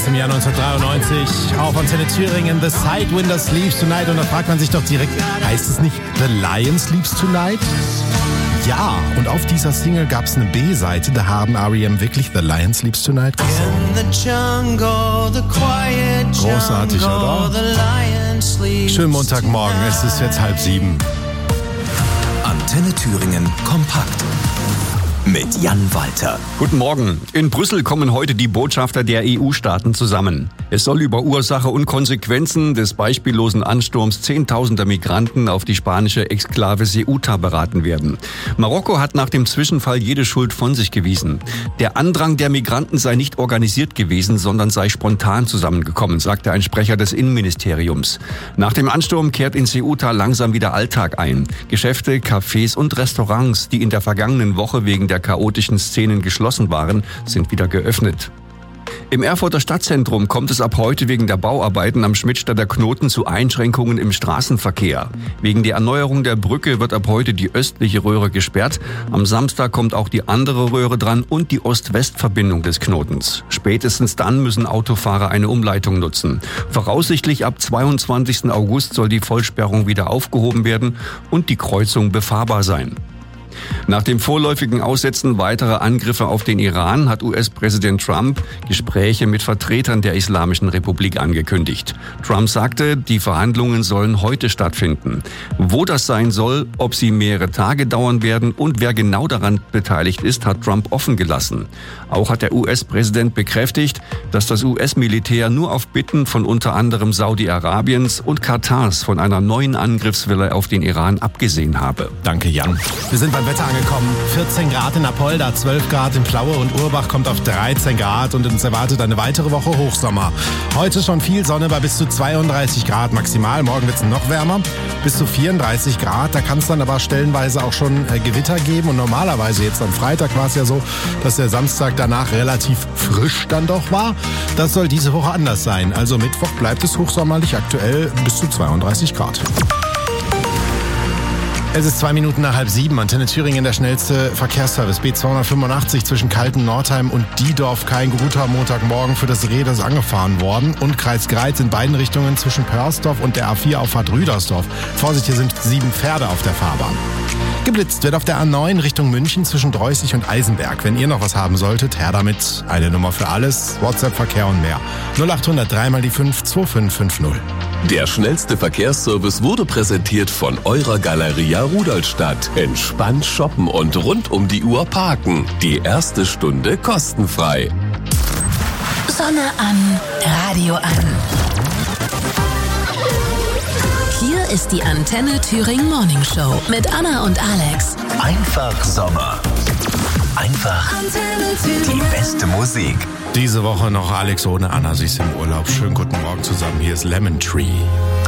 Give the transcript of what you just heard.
aus dem Jahr 1993 auf Antenne Thüringen, The Sidewinder Sleeps Tonight. Und da fragt man sich doch direkt, heißt es nicht The Lion Sleeps Tonight? Ja, und auf dieser Single gab es eine B-Seite, da haben R.E.M. wirklich The Lion Sleeps Tonight gesungen. Großartig, oder? Schönen Montagmorgen, es ist jetzt 6:30. Antenne Thüringen kompakt mit Jan Walter. Guten Morgen. In Brüssel kommen heute die Botschafter der EU-Staaten zusammen. Es soll über Ursache und Konsequenzen des beispiellosen Ansturms Zehntausender Migranten auf die spanische Exklave Ceuta beraten werden. Marokko hat nach dem Zwischenfall jede Schuld von sich gewiesen. Der Andrang der Migranten sei nicht organisiert gewesen, sondern sei spontan zusammengekommen, sagte ein Sprecher des Innenministeriums. Nach dem Ansturm kehrt in Ceuta langsam wieder Alltag ein. Geschäfte, Cafés und Restaurants, die in der vergangenen Woche wegen der chaotischen Szenen geschlossen waren, sind wieder geöffnet. Im Erfurter Stadtzentrum kommt es ab heute wegen der Bauarbeiten am Schmidtstadter Knoten zu Einschränkungen im Straßenverkehr. Wegen der Erneuerung der Brücke wird ab heute die östliche Röhre gesperrt. Am Samstag kommt auch die andere Röhre dran und die Ost-West-Verbindung des Knotens. Spätestens dann müssen Autofahrer eine Umleitung nutzen. Voraussichtlich ab 22. August soll die Vollsperrung wieder aufgehoben werden und die Kreuzung befahrbar sein. Nach dem vorläufigen Aussetzen weiterer Angriffe auf den Iran hat US-Präsident Trump Gespräche mit Vertretern der Islamischen Republik angekündigt. Trump sagte, die Verhandlungen sollen heute stattfinden. Wo das sein soll, ob sie mehrere Tage dauern werden und wer genau daran beteiligt ist, hat Trump offen gelassen. Auch hat der US-Präsident bekräftigt, dass das US-Militär nur auf Bitten von unter anderem Saudi-Arabiens und Katars von einer neuen Angriffswelle auf den Iran abgesehen habe. Danke, Jan. Wir sind beim Wetter angekommen. 14 Grad in Apolda, 12 Grad in Plaue und Urbach kommt auf 13 Grad und uns erwartet eine weitere Woche Hochsommer. Heute schon viel Sonne bei bis zu 32 Grad maximal. Morgen wird es noch wärmer, bis zu 34 Grad. Da kann es dann aber stellenweise auch schon Gewitter geben. Und normalerweise jetzt am Freitag war es ja so, dass der Samstag danach relativ frisch dann doch war. Das soll diese Woche anders sein. Also Mittwoch bleibt es hochsommerlich, aktuell bis zu 32 Grad. Es ist 2 Minuten nach 6:30. Antenne Thüringen, der schnellste Verkehrsservice. B285 zwischen Kalten-Nordheim und Diedorf. Kein guter Montagmorgen für das Reh, das ist angefahren worden. Und Kreis Greiz in beiden Richtungen zwischen Pörsdorf und der A4-Auffahrt Rüdersdorf. Vorsicht, hier sind 7 Pferde auf der Fahrbahn. Geblitzt wird auf der A9 Richtung München zwischen Dreußig und Eisenberg. Wenn ihr noch was haben solltet, her damit. Eine Nummer für alles, WhatsApp-Verkehr und mehr. 0800 3x5 2550. Der schnellste Verkehrsservice wurde präsentiert von eurer Galeria Rudolstadt. Entspannt shoppen und rund um die Uhr parken. Die erste Stunde kostenfrei. Sonne an, Radio an. Hier ist die Antenne Thüringen Morning Show mit Anna und Alex. Einfach Sommer. Einfach die beste Musik. Diese Woche noch Alex ohne Anna, sie ist im Urlaub. Schönen guten Morgen zusammen, hier ist Lemon Tree.